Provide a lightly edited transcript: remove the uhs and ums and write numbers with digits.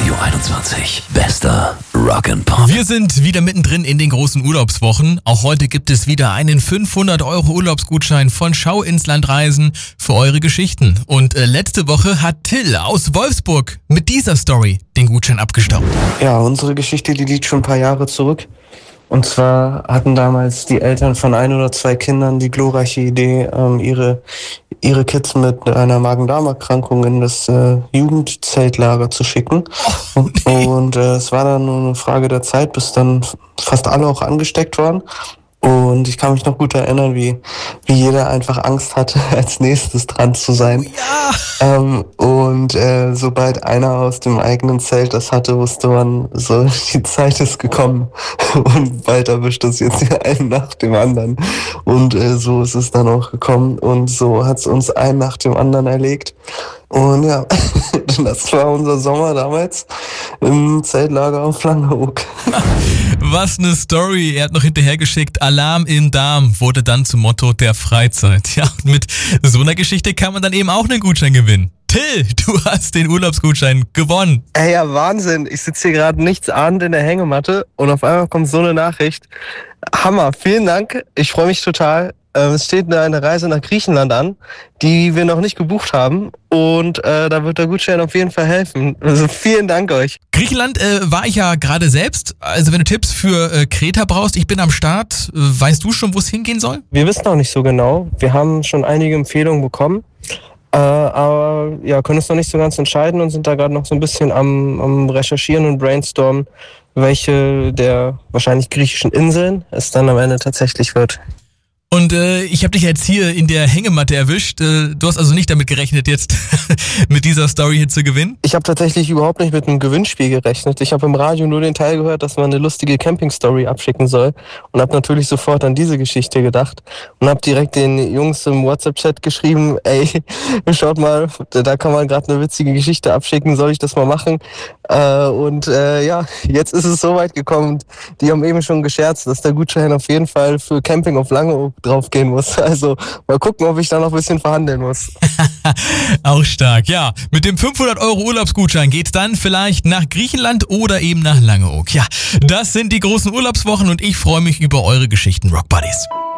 Radio 21. Bester Rock'n'Pop. Wir sind wieder mittendrin in den großen Urlaubswochen. Auch heute gibt es wieder einen 500€ Urlaubsgutschein von Schau ins Land Reisen für eure Geschichten. Und letzte Woche hat Till aus Wolfsburg mit dieser Story den Gutschein abgestaubt. Ja, unsere Geschichte, die liegt schon ein paar Jahre zurück. Und zwar hatten damals die Eltern von 1 oder 2 Kindern die glorreiche Idee, ihre Kids mit einer Magen-Darm-Erkrankung in das Jugendzeltlager zu schicken. Und es war dann nur eine Frage der Zeit, bis dann fast alle auch angesteckt waren. Und ich kann mich noch gut erinnern, wie jeder einfach Angst hatte, als nächstes dran zu sein. Ja. Sobald einer aus dem eigenen Zelt das hatte, wusste man, so, die Zeit ist gekommen. Und bald erwischt es jetzt einen nach dem anderen. Und so ist es dann auch gekommen. Und so hat es uns einen nach dem anderen erlegt. Und ja, das war unser Sommer damals im Zeltlager auf Langeoog. Was eine Story. Er hat noch hinterhergeschickt, Alarm im Darm wurde dann zum Motto der Freizeit. Ja, und mit so einer Geschichte kann man dann eben auch einen Gutschein gewinnen. Till, du hast den Urlaubsgutschein gewonnen. Ey, ja, Wahnsinn. Ich sitze hier gerade nichts ahnend in der Hängematte und auf einmal kommt so eine Nachricht. Hammer, vielen Dank. Ich freue mich total. Es steht eine Reise nach Griechenland an, die wir noch nicht gebucht haben. Und da wird der Gutschein auf jeden Fall helfen. Also vielen Dank euch. Griechenland war ich ja gerade selbst. Also wenn du Tipps für Kreta brauchst, ich bin am Start. Weißt du schon, wo es hingehen soll? Wir wissen noch nicht so genau. Wir haben schon einige Empfehlungen bekommen. Aber ja, können uns noch nicht so ganz entscheiden und sind da gerade noch so ein bisschen am Recherchieren und Brainstormen, welche der wahrscheinlich griechischen Inseln es dann am Ende tatsächlich wird. Und ich habe dich jetzt hier in der Hängematte erwischt. Du hast also nicht damit gerechnet, jetzt mit dieser Story hier zu gewinnen? Ich habe tatsächlich überhaupt nicht mit einem Gewinnspiel gerechnet. Ich habe im Radio nur den Teil gehört, dass man eine lustige Camping-Story abschicken soll und habe natürlich sofort an diese Geschichte gedacht und habe direkt den Jungs im WhatsApp-Chat geschrieben, ey, schaut mal, da kann man gerade eine witzige Geschichte abschicken, soll ich das mal machen? Ja, jetzt ist es soweit gekommen. Die haben eben schon gescherzt, dass der Gutschein auf jeden Fall für Camping auf Langeoog draufgehen muss. Also mal gucken, ob ich da noch ein bisschen verhandeln muss. Auch stark, ja. Mit dem 500€ Urlaubsgutschein geht's dann vielleicht nach Griechenland oder eben nach Langeoog. Ja, das sind die großen Urlaubswochen und ich freue mich über eure Geschichten, Rock Buddies.